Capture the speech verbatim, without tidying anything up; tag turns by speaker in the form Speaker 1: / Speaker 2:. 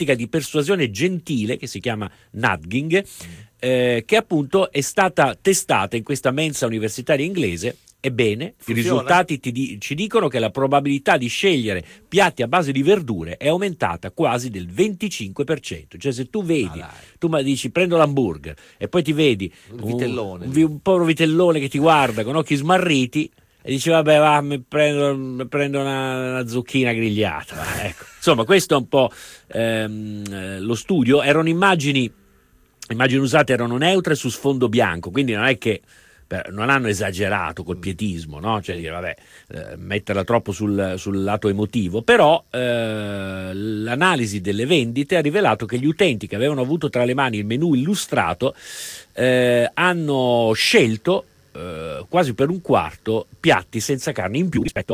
Speaker 1: tattica di persuasione gentile che si chiama nudging, eh, che appunto è stata testata in questa mensa universitaria inglese. Ebbene,
Speaker 2: Funziona?
Speaker 1: i risultati ti di- ci dicono che la probabilità di scegliere piatti a base di verdure è aumentata quasi del venticinque per cento. Cioè, se tu vedi,
Speaker 2: Ah, dai.
Speaker 1: tu ma dici prendo l'hamburger e poi ti vedi
Speaker 2: Un vitellone.
Speaker 1: un, un, un povero vitellone che ti guarda con occhi smarriti e dici vabbè va, mi prendo, mi prendo una, una zucchina grigliata. Va, ecco. Insomma, questo è un po' ehm, eh, lo studio. Erano immagini, immagini usate, erano neutre su sfondo bianco, quindi non è che non hanno esagerato col pietismo, no? Cioè dire vabbè, eh, metterla troppo sul, sul lato emotivo, però eh, l'analisi delle vendite ha rivelato che gli utenti che avevano avuto tra le mani il menù illustrato eh, hanno scelto eh, quasi per un quarto piatti senza carne in più rispetto